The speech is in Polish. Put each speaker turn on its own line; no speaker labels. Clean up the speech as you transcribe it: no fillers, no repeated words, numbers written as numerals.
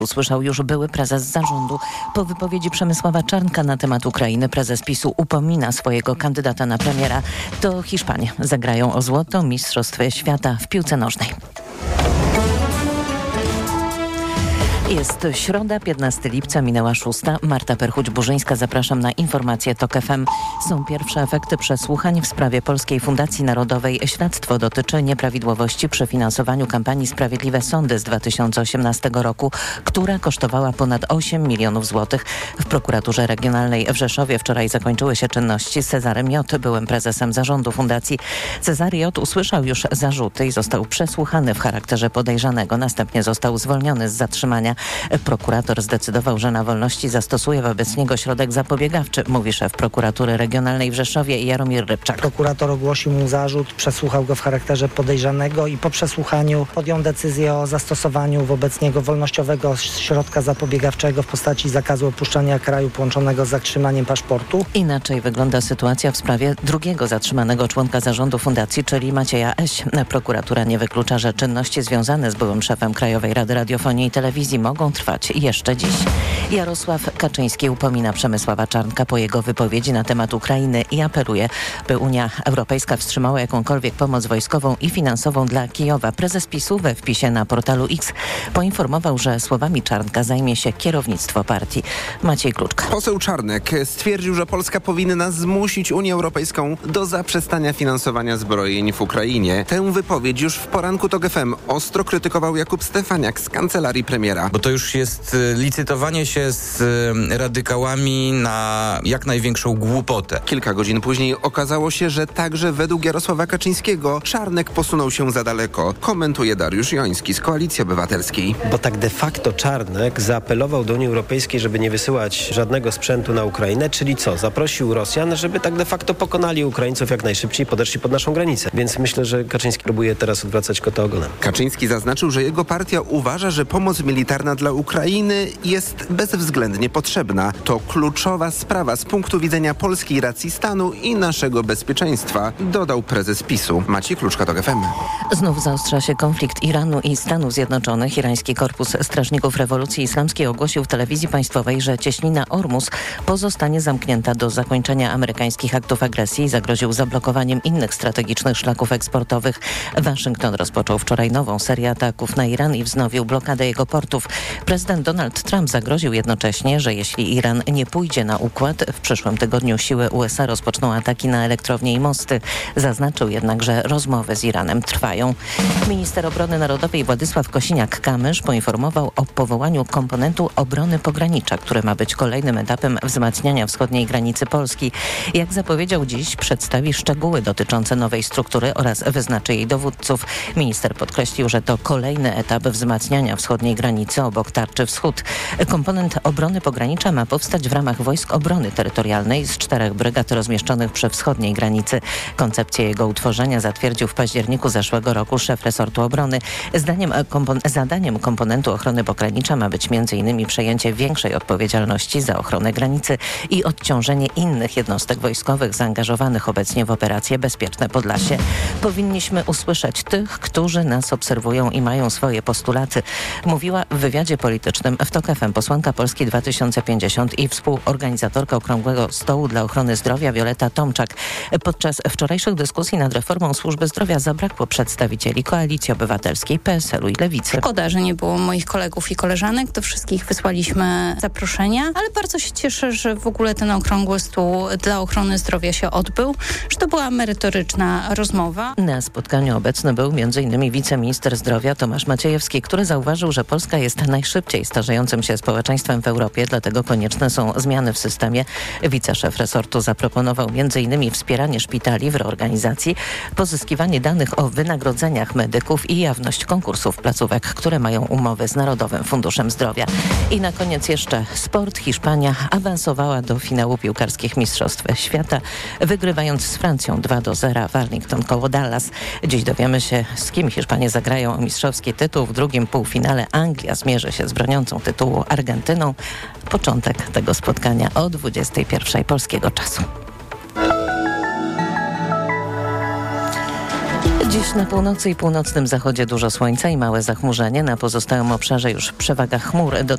usłyszał już były prezes zarządu. Po wypowiedzi Przemysława Czarnka na temat Ukrainy prezes PiS-u upomina swojego kandydata na premiera. To Hiszpanie zagrają o złoto Mistrzostw Świata w piłce nożnej. Jest środa, 15 lipca, minęła 6. Marta Perchuć-Burzyńska, zapraszam na informacje TOK FM. Są pierwsze efekty przesłuchań w sprawie Polskiej Fundacji Narodowej. Śledztwo dotyczy nieprawidłowości przy finansowaniu kampanii Sprawiedliwe Sądy z 2018 roku, która kosztowała ponad 8 milionów złotych. W prokuraturze regionalnej w Rzeszowie wczoraj zakończyły się czynności z Cezarem J., byłym prezesem zarządu fundacji. Cezary J. usłyszał już zarzuty i został przesłuchany w charakterze podejrzanego. Następnie został zwolniony z zatrzymania. Prokurator zdecydował, że na wolności zastosuje wobec niego środek zapobiegawczy, mówi szef prokuratury regionalnej w Rzeszowie Jaromir Rybczak.
Prokurator ogłosił mu zarzut, przesłuchał go w charakterze podejrzanego i po przesłuchaniu podjął decyzję o zastosowaniu wobec niego wolnościowego środka zapobiegawczego w postaci zakazu opuszczania kraju połączonego z zatrzymaniem paszportu.
Inaczej wygląda sytuacja w sprawie drugiego zatrzymanego członka zarządu fundacji, czyli Macieja Eś. Prokuratura nie wyklucza, że czynności związane z byłym szefem Krajowej Rady Radiofonii i Telewizji mogą trwać jeszcze dziś. Jarosław Kaczyński upomina Przemysława Czarnka po jego wypowiedzi na temat Ukrainy i apeluje, by Unia Europejska wstrzymała jakąkolwiek pomoc wojskową i finansową dla Kijowa. Prezes PiS-u we wpisie na portalu X poinformował, że słowami Czarnka zajmie się kierownictwo partii. Maciej Kluczka.
Poseł Czarnek stwierdził, że Polska powinna zmusić Unię Europejską do zaprzestania finansowania zbrojeń w Ukrainie. Tę wypowiedź już w poranku TOK FM ostro krytykował Jakub Stefaniak z kancelarii premiera.
Bo to już jest licytowanie się z radykałami na jak największą głupotę.
Kilka godzin później okazało się, że także według Jarosława Kaczyńskiego Czarnek posunął się za daleko. Komentuje Dariusz Joński z Koalicji Obywatelskiej.
Bo tak de facto Czarnek zaapelował do Unii Europejskiej, żeby nie wysyłać żadnego sprzętu na Ukrainę, czyli co? Zaprosił Rosjan, żeby tak de facto pokonali Ukraińców jak najszybciej, podeszli pod naszą granicę. Więc myślę, że Kaczyński próbuje teraz odwracać kota ogonem.
Kaczyński zaznaczył, że jego partia uważa, że pomoc militarna dla Ukrainy jest bezwzględnie potrzebna. To kluczowa sprawa z punktu widzenia polskiej racji stanu i naszego bezpieczeństwa, dodał prezes PiS-u. Maciej Kluczka, TOK FM.
Znów zaostrza się konflikt Iranu i Stanów Zjednoczonych. Irański Korpus Strażników Rewolucji Islamskiej ogłosił w telewizji państwowej, że cieśnina Ormus pozostanie zamknięta do zakończenia amerykańskich aktów agresji i zagroził zablokowaniem innych strategicznych szlaków eksportowych. Waszyngton rozpoczął wczoraj nową serię ataków na Iran i wznowił blokadę jego portów. Prezydent Donald Trump zagroził jednocześnie, że jeśli Iran nie pójdzie na układ, w przyszłym tygodniu siły USA rozpoczną ataki na elektrownie i mosty. Zaznaczył jednak, że rozmowy z Iranem trwają. Minister Obrony Narodowej Władysław Kosiniak-Kamysz poinformował o powołaniu komponentu obrony pogranicza, który ma być kolejnym etapem wzmacniania wschodniej granicy Polski. Jak zapowiedział dziś, przedstawi szczegóły dotyczące nowej struktury oraz wyznaczy jej dowódców. Minister podkreślił, że to kolejny etap wzmacniania wschodniej granicy obok Tarczy Wschód. Komponent obrony pogranicza ma powstać w ramach Wojsk Obrony Terytorialnej z 4 brygad rozmieszczonych przy wschodniej granicy. Koncepcję jego utworzenia zatwierdził w październiku zeszłego roku szef resortu obrony. Zadaniem komponentu ochrony pogranicza ma być m.in. przejęcie większej odpowiedzialności za ochronę granicy i odciążenie innych jednostek wojskowych zaangażowanych obecnie w operację Bezpieczne Podlasie. Powinniśmy usłyszeć tych, którzy nas obserwują i mają swoje postulaty, mówiła w wywiadzie politycznym w TOK FM posłanka Polski 2050 i współorganizatorka Okrągłego Stołu dla Ochrony Zdrowia Wioletta Tomczak. Podczas wczorajszych dyskusji nad reformą służby zdrowia zabrakło przedstawicieli Koalicji Obywatelskiej, PSL-u i Lewicy.
Szkoda, że nie było moich kolegów i koleżanek. Do wszystkich wysłaliśmy zaproszenia, ale bardzo się cieszę, że w ogóle ten Okrągły Stół dla Ochrony Zdrowia się odbył, że to była merytoryczna rozmowa.
Na spotkaniu obecny był m.in. wiceminister zdrowia Tomasz Maciejewski, który zauważył, że Polska jest najszybciej starzejącym się społeczeństwem w Europie, dlatego konieczne są zmiany w systemie. Wiceszef resortu zaproponował m.in. wspieranie szpitali w reorganizacji, pozyskiwanie danych o wynagrodzeniach medyków i jawność konkursów placówek, które mają umowy z Narodowym Funduszem Zdrowia. I na koniec jeszcze sport. Hiszpania awansowała do finału piłkarskich Mistrzostw Świata, wygrywając z Francją 2-0 w Arlington koło Dallas. Dziś dowiemy się, z kim Hiszpanie zagrają o mistrzowski tytuł. W drugim półfinale Anglia zmierzy się z broniącą tytułu Argentyną. Początek tego spotkania o 21:00 polskiego czasu. Dziś na północy i północnym zachodzie dużo słońca i małe zachmurzenie. Na pozostałym obszarze już przewaga chmur. Do